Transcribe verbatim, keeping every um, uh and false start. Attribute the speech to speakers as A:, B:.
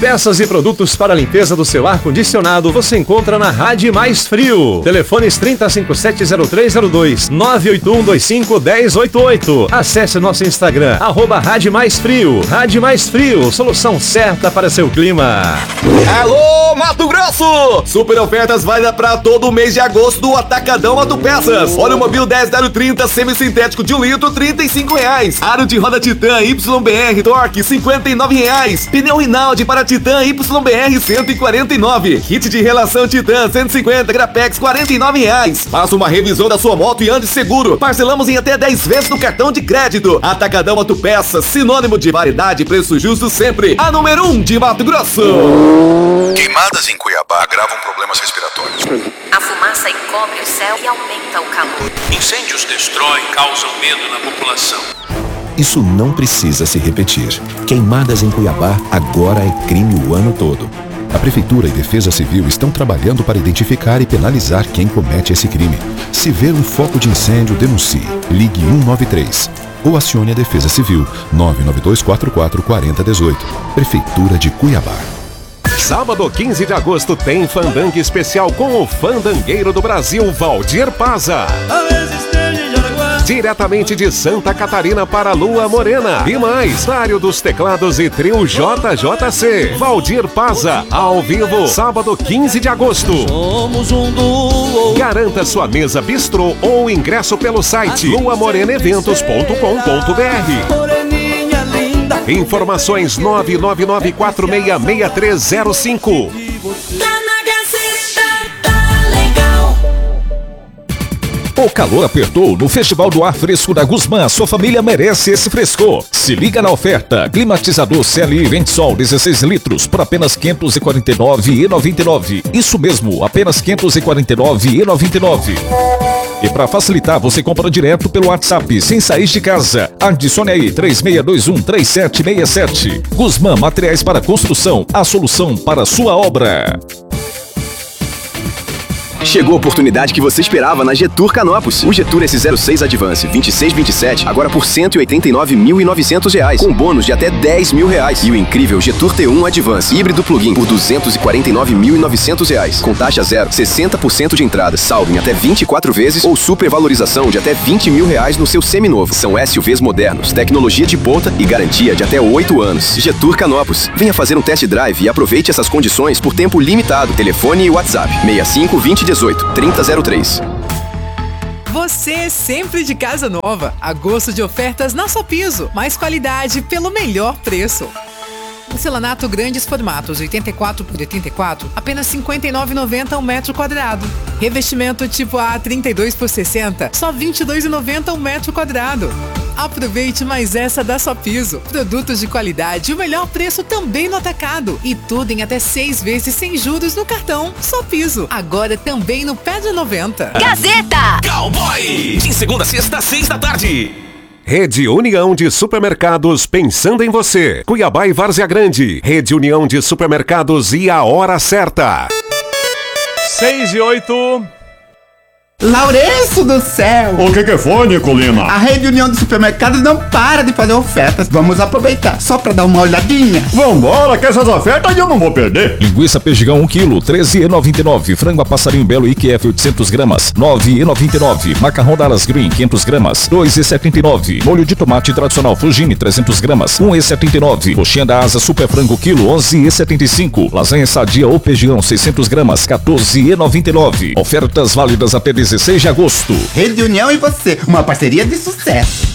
A: Peças e produtos para a limpeza do seu ar-condicionado você encontra na Rádio Mais Frio. Telefones trinta, cinquenta e sete, zero três zero dois, nove oito um dois cinco, um zero oito oito. Acesse nosso Instagram, arroba Rádio Mais Frio. Rádio Mais Frio, solução certa para seu clima.
B: Alô, Mato Grosso! Super ofertas válidas para todo o mês de agosto do Atacadão Autopeças. Óleo Mobil dez zero trinta semi-sintético de um litro, trinta e cinco reais. Aro de roda Titan Y B R Torque, cinquenta e nove reais. Pneu Rinaldi para Titan Y B R, cento e quarenta e nove. Kit de relação Titan, cento e cinquenta. Grapex, quarenta e nove reais. Faça uma revisão da sua moto e ande seguro. Parcelamos em até dez vezes no cartão de crédito. Atacadão Autopeças, sinônimo de variedade e preço justo sempre. A número um de Mato Grosso.
C: Queimadas em Cuiabá agravam problemas respiratórios.
D: A fumaça encobre o céu e aumenta o calor.
E: Incêndios destroem e causam medo na população.
F: Isso não precisa se repetir. Queimadas em Cuiabá agora é crime o ano todo. A Prefeitura e Defesa Civil estão trabalhando para identificar e penalizar quem comete esse crime. Se ver um foco de incêndio, denuncie. Ligue um nove três ou acione a Defesa Civil nove nove dois quatro quatro, quatro zero um oito. Prefeitura de Cuiabá.
A: Sábado quinze de agosto tem fandangue especial com o fandangueiro do Brasil, Valdir Paza. Diretamente de Santa Catarina para Lua Morena. E mais, Dário dos Teclados e Trio J J C. Valdir Paza, ao vivo, sábado quinze de agosto. Garanta sua mesa bistrô ou ingresso pelo site lua morena eventos ponto com ponto b r. Informações nove nove nove quatro seis seis três zero cinco.
G: O calor apertou no Festival do Ar Fresco da Guzmã. Sua família merece esse frescor. Se liga na oferta. Climatizador C L I Ventsol dezesseis litros por apenas quinhentos e quarenta e nove reais e noventa e nove centavos. Isso mesmo, apenas quinhentos e quarenta e nove reais e noventa e nove centavos. E para facilitar, você compra direto pelo WhatsApp, sem sair de casa. Adicione aí três seis dois um, três sete seis sete. Guzmã Materiais para Construção, a solução para a sua obra.
H: Chegou a oportunidade que você esperava na Getur Canopus. O Getur S zero seis Advance vinte e seis vinte e sete, agora por cento e oitenta e nove mil e novecentos reais, com bônus de até dez mil reais. E o incrível Getur T um Advance híbrido plug-in por duzentos e quarenta e nove mil e novecentos reais, com taxa zero, sessenta por cento de entrada, saldo em até vinte e quatro vezes ou supervalorização de até vinte mil reais no seu seminovo. São S U Vs modernos, tecnologia de ponta e garantia de até oito anos. Getur Canopus. Venha fazer um test drive e aproveite essas condições por tempo limitado. Telefone e WhatsApp seis cinco, vinte, dezoito, trinta zero três.
I: Você é sempre de casa nova. Agosto de ofertas na Só Piso. Mais qualidade pelo melhor preço. Porcelanato grandes formatos, oitenta e quatro por oitenta e quatro, apenas cinquenta e nove reais e noventa centavos um metro quadrado. Revestimento tipo A, trinta e dois por sessenta, só vinte e dois reais e noventa centavos um metro quadrado. Aproveite mais essa da Só Piso. Produtos de qualidade e o melhor preço também no atacado. E tudo em até seis vezes sem juros no cartão. Só Piso. Agora também no Pé de noventa.
D: Gazeta!
B: Cowboy! De segunda a sexta, seis da tarde.
A: Rede União de Supermercados, pensando em você. Cuiabá e Várzea Grande. Rede União de Supermercados e a hora certa. seis e oito.
J: Laurenço do céu!
K: O que que foi, Nicolina?
J: A Rede União de Supermercados não para de fazer ofertas. Vamos aproveitar, só pra dar uma olhadinha.
K: Vambora, que essas ofertas eu não vou perder.
G: Linguiça Perdigão um quilo, treze reais e noventa e nove. Frango a passarinho belo I Q F oitocentos gramas, nove reais e noventa e nove. Macarrão Dallas Green quinhentos gramas, dois reais e setenta e nove. Molho de tomate tradicional Fugini trezentos gramas, um real e setenta e nove. Coxinha da Asa Super Frango quilo, onze reais e setenta e cinco. Lasanha Sadia ou Perdigão seiscentos gramas, quatorze reais e noventa e nove. Ofertas válidas até dezesseis de agosto.
J: Rede União e você, uma parceria de sucesso.